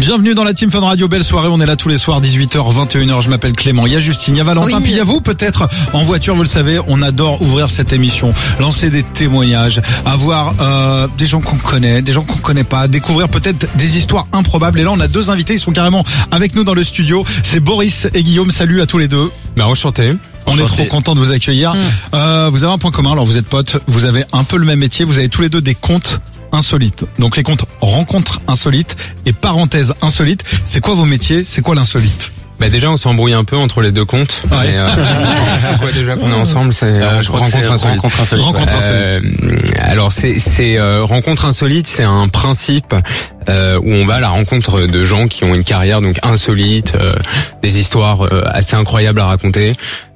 Bienvenue dans la Team Fun Radio, belle soirée, on est là tous les soirs 18h, 21h, je m'appelle Clément, il y a Justine, il y a Valentin, puis il y a vous peut-être en voiture, vous le savez, on adore ouvrir cette émission, lancer des témoignages, avoir des gens qu'on connaît, des gens qu'on connaît pas, découvrir peut-être des histoires improbables. Et là on a deux invités, ils sont carrément avec nous dans le studio, c'est Boris et Guillaume, salut à tous les deux. Enchanté. On est trop content de vous accueillir. Vous avez un point commun, alors vous êtes potes, vous avez un peu le même métier, vous avez tous les deux des comptes insolites. Donc les comptes rencontres insolites et parenthèses insolites. C'est quoi vos métiers? C'est quoi l'insolite? Déjà on s'embrouille un peu entre les deux comptes. Ouais. C'est quoi déjà qu'on est ensemble? C'est rencontre insolite. Rencontre insolite. Alors c'est rencontre insolite, c'est un principe où on va à la rencontre de gens qui ont une carrière donc insolite, des histoires assez incroyables à raconter,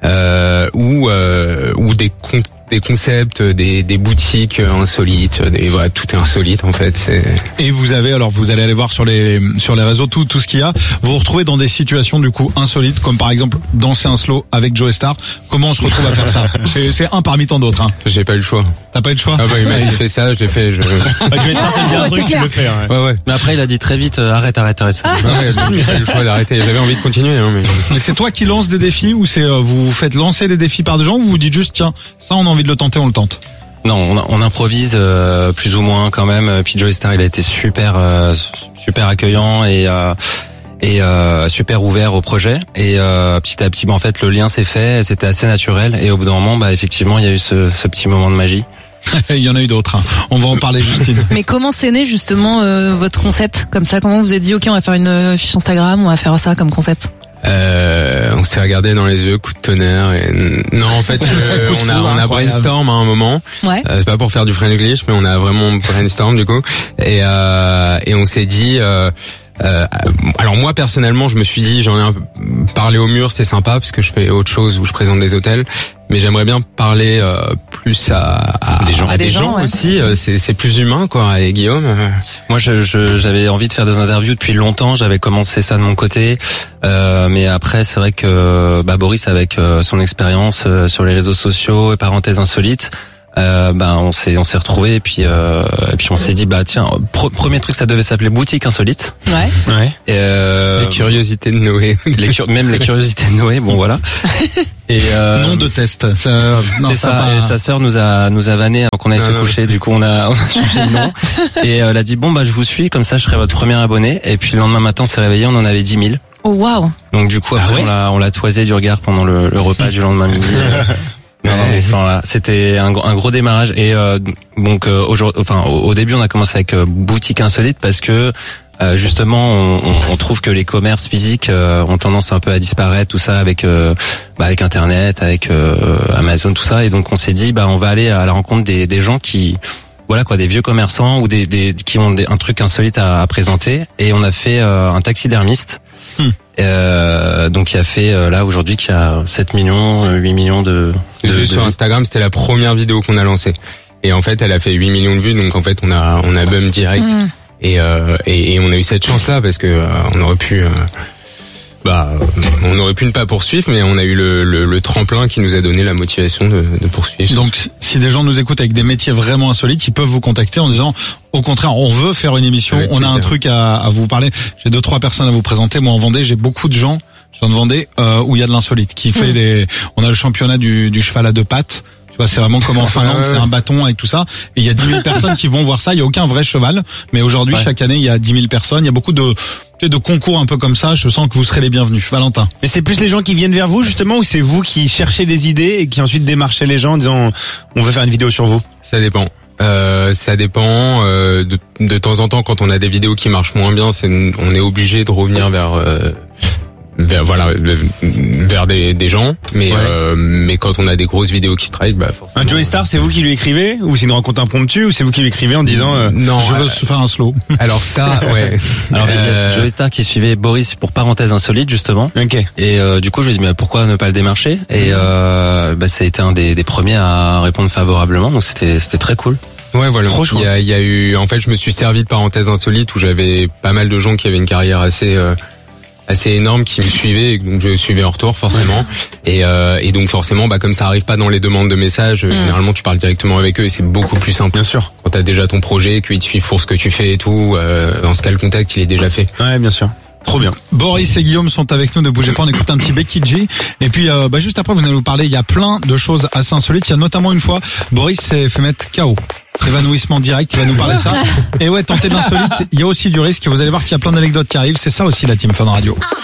ou des concepts, des boutiques insolites, voilà, tout est insolite en fait. Et vous allez aller voir sur les réseaux tout ce qu'il y a. Vous vous retrouvez dans des situations du coup insolites, comme par exemple danser un slow avec Joe Star. Comment on se retrouve à faire ça? C'est un parmi tant d'autres. Hein. J'ai pas eu le choix. T'as pas eu le choix? Ah bah il m'a fait ça, je l'ai fait. Joe Star t'a dit un truc, tu le fais. Ouais. Mais après il a dit très vite arrête. Ouais, j'ai pas eu le choix d'arrêter. J'avais envie de continuer. Hein, mais c'est toi qui lance des défis ou c'est vous vous faites lancer des défis par des gens ou vous dites juste tiens ça on a envie de le tenter, on le tente? Non, on improvise plus ou moins quand même. Puis Joe Star il a été super accueillant et super ouvert au projet. Et petit à petit, en fait, le lien s'est fait. C'était assez naturel. Et au bout d'un moment, effectivement, il y a eu ce petit moment de magie. Il y en a eu d'autres. Hein. On va en parler, Justine. Mais comment c'est né justement votre concept comme ça? Comment vous vous êtes dit ok, on va faire une fiche Instagram, on va faire ça comme concept? On s'est regardé dans les yeux, coup de tonnerre. Et... Non, en fait, on a brainstorm à un moment. Ouais. C'est pas pour faire du Franglish, mais on a vraiment brainstorm du coup. Et on s'est dit. Alors moi personnellement, je me suis dit, j'en ai un peu parlé au mur, c'est sympa parce que je fais autre chose où je présente des hôtels, mais j'aimerais bien parler plus à des gens ouais. aussi. C'est plus humain quoi. Et Guillaume, moi j'avais envie de faire des interviews depuis longtemps. J'avais commencé ça de mon côté, mais après c'est vrai que Boris avec son expérience sur les réseaux sociaux et parenthèses insolites. On s'est retrouvés et puis on s'est dit tiens, premier truc ça devait s'appeler boutique insolite. Ouais. Les curiosités de Noé. Même les curiosités de Noé, bon voilà. Et nom de test. C'est ça. Et sa sœur nous a vanné avant qu'on aille se coucher. Du coup on a changé le nom. Et elle a dit je vous suis, comme ça je serai votre premier abonné. Et puis le lendemain matin on s'est réveillé, on en avait 10 000. Oh waouh. Donc du coup après on l'a toisé du regard pendant le repas du lendemain midi. Non, mais voilà, c'était un gros démarrage et au début on a commencé avec boutique insolite parce que justement on trouve que les commerces physiques ont tendance un peu à disparaître, tout ça avec internet, avec Amazon, tout ça, et donc on s'est dit on va aller à la rencontre des gens qui des vieux commerçants ou qui ont un truc insolite à présenter, et on a fait un taxidermiste. Donc qui a fait là aujourd'hui qui a 7 millions, 8 millions de sur Instagram, c'était la première vidéo qu'on a lancée. Et en fait, elle a fait 8 millions de vues, donc en fait, on a bum direct. Et on a eu cette chance là parce que on aurait pu ne pas poursuivre, mais on a eu le tremplin qui nous a donné la motivation de poursuivre. Donc, si des gens nous écoutent avec des métiers vraiment insolites, ils peuvent vous contacter en disant, au contraire, on veut faire une émission, avec on a un truc à vous parler. J'ai 2-3 personnes à vous présenter. Moi, en Vendée, j'ai beaucoup de gens, je viens de Vendée, où il y a de l'insolite, qui fait on a le championnat du cheval à deux pattes. Tu vois, c'est vraiment comme en Finlande, c'est un bâton avec tout ça. Et il y a 10 000 personnes qui vont voir ça. Il y a aucun vrai cheval. Mais aujourd'hui, chaque année, il y a 10 000 personnes. Il y a beaucoup de concours un peu comme ça. Je sens que vous serez les bienvenus. Valentin. Mais c'est plus les gens qui viennent vers vous, justement, ou c'est vous qui cherchez des idées et qui ensuite démarchez les gens en disant, on veut faire une vidéo sur vous? Ça dépend. Ça dépend. De temps en temps, quand on a des vidéos qui marchent moins bien, on est obligé de revenir vers des gens, mais quand on a des grosses vidéos qui strike, forcément. Un Joe Star, c'est vous qui lui écrivez, ou c'est une rencontre impromptue, ou c'est vous qui lui écrivez en disant non, je veux faire un slow. Alors ça, ouais. Alors il y a Joe Star qui suivait Boris pour parenthèse insolite justement. Ok. Et du coup je lui ai dit mais pourquoi ne pas le démarcher, et ça a été un des premiers à répondre favorablement, donc c'était très cool. Ouais, voilà. Il y a eu, en fait, je me suis servi de parenthèse insolite où j'avais pas mal de gens qui avaient une carrière assez assez énorme qui me suivaient, et donc je suivais en retour forcément. Et donc forcément, comme ça arrive pas dans les demandes de messages, généralement tu parles directement avec eux et c'est beaucoup plus simple. Bien sûr. Quand t'as déjà ton projet, qu'ils te suivent pour ce que tu fais et tout, dans ce cas le contact il est déjà fait. Ouais, bien sûr. Trop bien. Boris et Guillaume sont avec nous, ne bougez pas, on écoute un petit Becky G. Et puis juste après vous allez nous parler, il y a plein de choses assez insolites. Il y a notamment une fois, Boris s'est fait mettre KO. Évanouissement direct, il va nous parler de ça. Et ouais, tenter de l'insolite, il y a aussi du risque. Vous allez voir qu'il y a plein d'anecdotes qui arrivent. C'est ça aussi la Team Fun Radio.